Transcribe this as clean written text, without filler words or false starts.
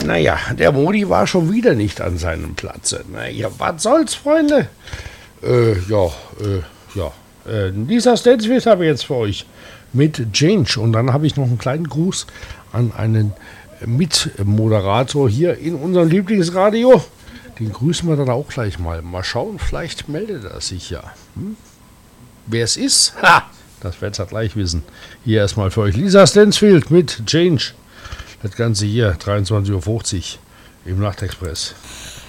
Naja, der Modi war schon wieder nicht an seinem Platze. Naja, was soll's, Freunde? Dieser Stansfield habe ich jetzt für euch mit Change. Und dann habe ich noch einen kleinen Gruß an einen Mitmoderator hier in unserem Lieblingsradio. Den grüßen wir dann auch gleich mal. Mal schauen, vielleicht meldet er sich ja. Wer es ist? Ha! Das werdet ihr gleich wissen. Hier erstmal für euch Lisa Stansfield mit Change. Das Ganze hier, 23:50 Uhr im Nachtexpress.